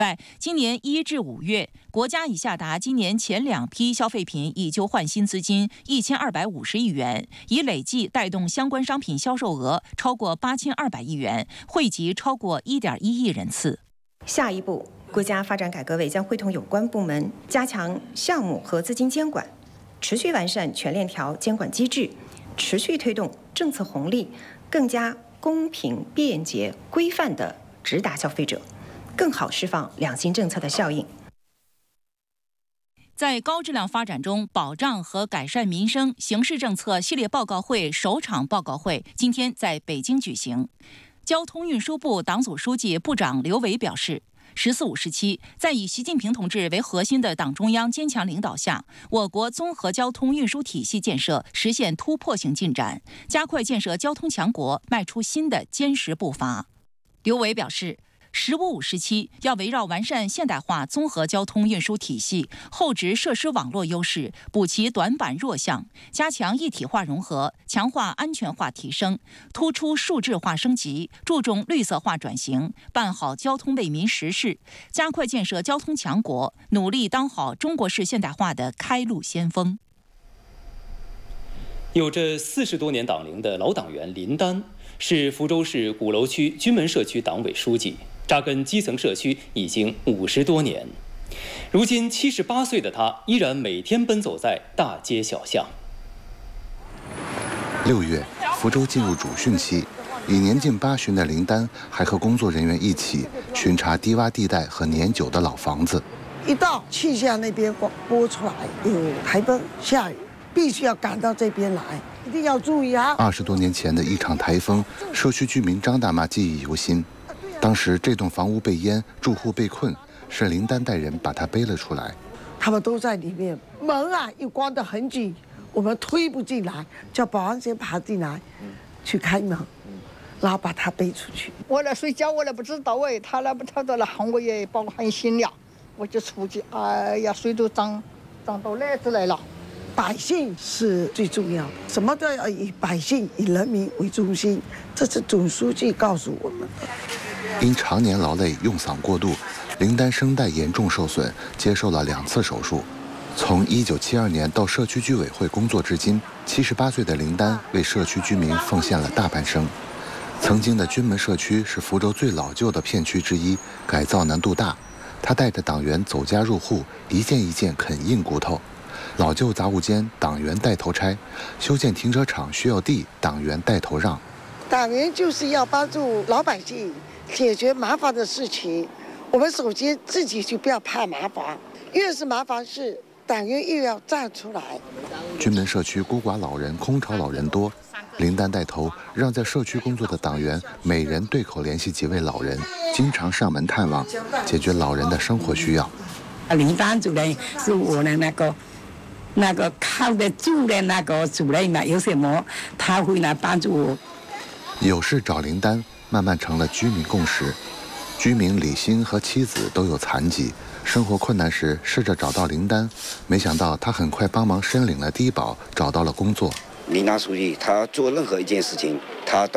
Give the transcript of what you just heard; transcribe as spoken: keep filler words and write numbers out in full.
外，今年一至五月，国家已下达今年前两批消费品以旧换新资金一千二百五十亿元，已累计带动相关商品销售额超过八千二百亿元，惠及超过一点一亿人次。 下一步，国家发展改革委将会同有关部门加强项目和资金监管，持续完善全链条监管机制，持续推动政策红利更加公平、便捷、规范地直达消费者。更好释放两新政策的效应。 在高质量发展中保障和改善民生形势政策系列报告会首场报告会今天在北京举行。交通运输部党组书记、部长刘伟表示，十四五时期，在以习近平同志为核心的党中央坚强领导下，我国综合交通运输体系建设实现突破性进展，加快建设交通强国迈出新的坚实步伐。刘伟表示，十五五时期要围绕完善现代化综合交通运输体系后置设施网络优势，补齐短板弱项，加强一体化融合，强化安全化提升，突出数字化升级，注重绿色化转型，办好交通为民实事，加快建设交通强国，努力当好中国式现代化的开路先锋。 有着四十多年党龄的老党员林丹，是福州市鼓楼区军门社区党委书记，扎根基层社区已经五十多年。如今七十八岁的他，依然每天奔走在大街小巷。 六月，福州进入主汛期，已年近八旬的林丹还和工作人员一起巡查低洼地带和年久的老房子。 一到气象那边播出来有台风下雨，必须要赶到这边来，一定要注意啊！ 二十多年前的一场台风，社区居民张大妈记忆犹新。当时这栋房屋被淹，住户被困，是林丹带人把他背了出来。 他们都在里面，门啊又关得很紧，我们推不进来，叫保安先爬进来，去开门，然后把他背出去。 我来睡觉，我来不知道哎，他来不他到了喊我也把我喊醒了，我就出去，哎呀，水都涨涨到哪子来了。 百姓是最重要的，什么都要以百姓、以人民为中心，这是总书记告诉我们的。 因常年劳累、用嗓过度，林丹声带严重受损，接受了两次手术。从一九七二年到社区居委会工作至今，七十八岁的林丹为社区居民奉献了大半生。曾经的军门社区是福州最老旧的片区之一，改造难度大。他带着党员走家入户，一件一件啃硬骨头。老旧杂物间，党员带头拆；修建停车场需要地，党员带头让。 党员就是要帮助老百姓解决麻烦的事情。我们首先自己就不要怕麻烦，越是麻烦事，党员越要站出来。 军门社区孤寡老人、空巢老人多，林丹带头让在社区工作的党员每人对口联系几位老人，经常上门探望，解决老人的生活需要。 林丹主任是我的那个。那个靠得住的那个主任嘛，有什么他会来帮助我。 有事找林丹，慢慢成了居民共识。居民李兴和妻子都有残疾，生活困难时试着找到林丹，没想到他很快帮忙申领了低保，找到了工作。 林丹书记他做任何一件事情，他都